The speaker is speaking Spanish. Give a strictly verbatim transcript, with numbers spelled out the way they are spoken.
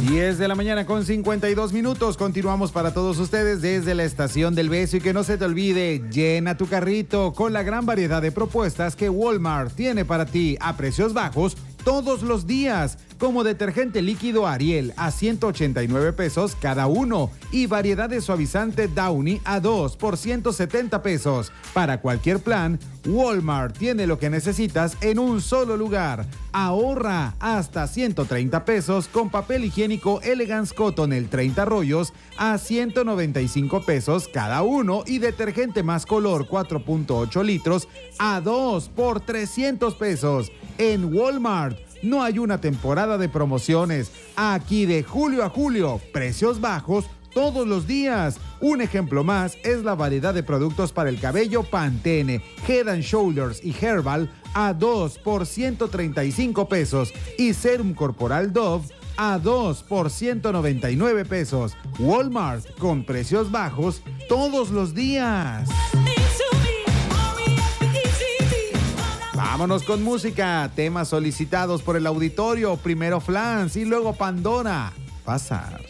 diez de la mañana con cincuenta y dos minutos. Continuamos para todos ustedes desde la Estación del Beso. Y que no se te olvide, llena tu carrito con la gran variedad de propuestas que Walmart tiene para ti a precios bajos todos los días, como detergente líquido Ariel a ciento ochenta y nueve pesos cada uno y variedad de suavizante Downy a dos por ciento setenta pesos. Para cualquier plan, Walmart tiene lo que necesitas en un solo lugar. Ahorra hasta ciento treinta pesos con papel higiénico Elegance Cotton el treinta rollos a ciento noventa y cinco pesos cada uno y detergente Más Color cuatro punto ocho litros a dos por trescientos pesos. En Walmart no hay una temporada de promociones. Aquí de julio a julio, precios bajos todos los días. Un ejemplo más es la variedad de productos para el cabello Pantene, Head and Shoulders y Herbal a dos por ciento treinta y cinco pesos y Serum Corporal Dove a dos por ciento noventa y nueve pesos. Walmart con precios bajos todos los días. Vámonos con música, temas solicitados por el auditorio, primero Flans y luego Pandora. Pasar.